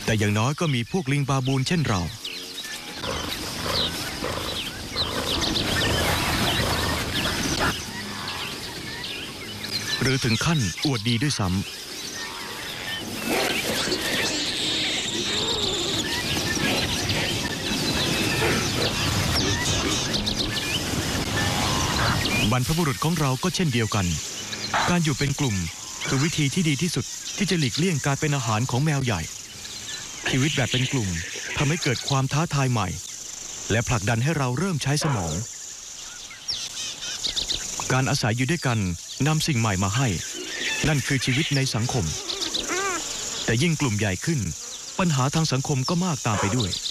แต่อย่างน้อยก็มีพวกลิงบาบูนเช่นเราหรือถึงขั้นอวดดีด้วยซ้ำบรรพบุรุษของเราก็เช่นเดียวกันการอยู่เป็นกลุ่มคือวิธีที่ดีที่สุดที่จะหลีกเลี่ยงการเป็นอาหารของแมวใหญ่ชีวิตแบบเป็นกลุ่มทำให้เกิดความท้าทายใหม่และผลักดันให้เราเริ่มใช้สมองการอาศัยอยู่ด้วยกันนำสิ่งใหม่มาให้นั่นคือชีวิตในสังคมแต่ยิ่งกลุ่มใหญ่ขึ้นปัญหาทางสังคมก็มากตามไปด้วย